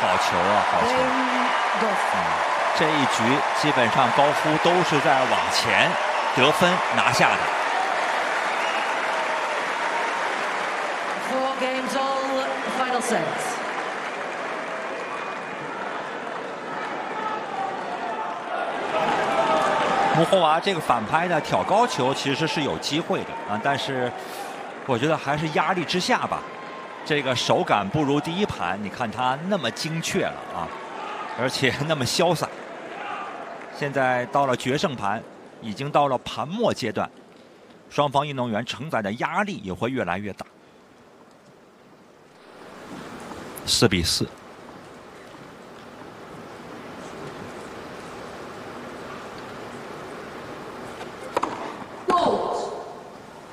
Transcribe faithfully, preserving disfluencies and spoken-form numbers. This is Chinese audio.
好球啊，好球！嗯，这一局基本上高夫都是在往前得分拿下的。 Four games all, final sets. 穆霍娃这个反拍的挑高球其实是有机会的啊，但是我觉得还是压力之下吧，这个手感不如第一盘。你看他那么精确了啊，而且那么潇洒。现在到了决胜盘，已经到了盘末阶段，双方运动员承载的压力也会越来越大。四比四。